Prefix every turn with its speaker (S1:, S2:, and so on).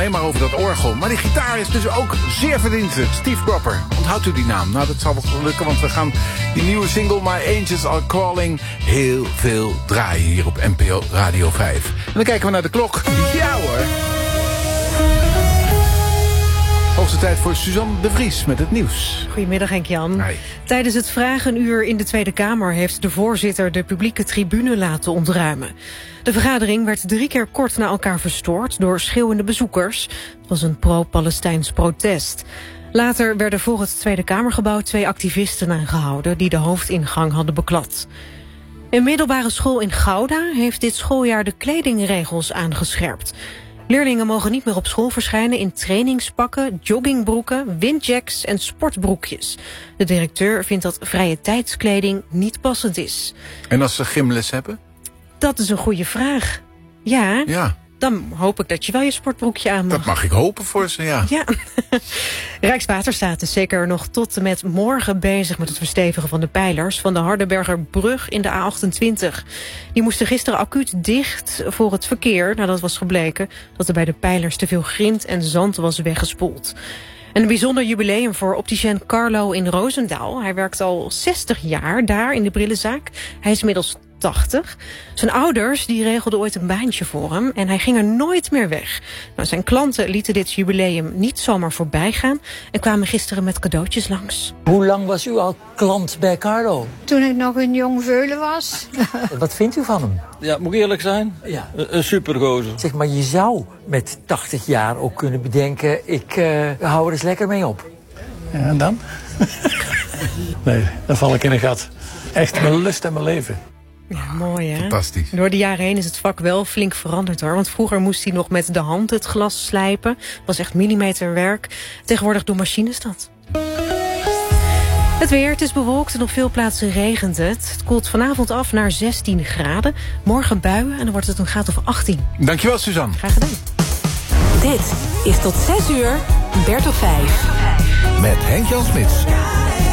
S1: alleen maar over dat orgel. Maar die gitaar is dus ook zeer verdienstelijk. Steve Cropper. Onthoudt u die naam? Nou, dat zal wel lukken, want we gaan die nieuwe single My Angels Are Calling heel veel draaien hier op NPO Radio 5. En dan kijken we naar de klok. Ja hoor. Hoogste tijd voor Suzanne de Vries met het nieuws.
S2: Goedemiddag Henk-Jan.
S1: Hi.
S2: Tijdens het vragenuur in de Tweede Kamer heeft de voorzitter de publieke tribune laten ontruimen. De vergadering werd 3 keer kort na elkaar verstoord door schreeuwende bezoekers. Het was een pro-Palestijns protest. Later werden voor het Tweede Kamergebouw 2 activisten aangehouden die de hoofdingang hadden beklad. Een middelbare school in Gouda heeft dit schooljaar de kledingregels aangescherpt. Leerlingen mogen niet meer op school verschijnen in trainingspakken, joggingbroeken, windjacks en sportbroekjes. De directeur vindt dat vrije tijdskleding niet passend is.
S1: En als ze gymles hebben?
S2: Dat is een goede vraag. Ja,
S1: Ja.
S2: dan hoop ik dat je wel je sportbroekje aan mag.
S1: Dat mag ik hopen voor ze, ja.
S2: Ja. Rijkswaterstaat is zeker nog tot en met morgen bezig met het verstevigen van de pijlers van de Hardenbergerbrug in de A28. Die moesten gisteren acuut dicht voor het verkeer nadat was gebleken dat er bij de pijlers te veel grind en zand was weggespoeld. En een bijzonder jubileum voor opticien Carlo in Roosendaal. Hij werkt al 60 jaar daar in de brillenzaak. Hij is inmiddels 80. Zijn ouders die regelden ooit een baantje voor hem en hij ging er nooit meer weg. Nou, zijn klanten lieten dit jubileum niet zomaar voorbij gaan en kwamen gisteren met cadeautjes langs.
S3: Hoe lang was u al klant bij Carlo?
S4: Toen ik nog een jong veulen was.
S3: Wat vindt u van hem?
S5: Ja, moet ik eerlijk zijn?
S3: Ja.
S5: Een supergozer.
S3: Zeg maar, je zou met 80 jaar ook kunnen bedenken, ik hou er eens lekker mee op.
S6: Ja, en dan? Nee, dan val ik in een gat. Echt mijn lust en mijn leven.
S2: Ja, mooi hè?
S1: Fantastisch.
S2: Door de jaren heen is het vak wel flink veranderd hoor. Want vroeger moest hij nog met de hand het glas slijpen. Het was echt millimeterwerk. Tegenwoordig doen machines dat. Het weer, het is bewolkt en op veel plaatsen regent het. Het koelt vanavond af naar 16 graden. Morgen buien en dan wordt het een graad of 18.
S1: Dankjewel, Suzanne.
S2: Graag gedaan.
S7: Dit is tot 6 uur Bert op 5.
S1: Met Henk-Jan Smits.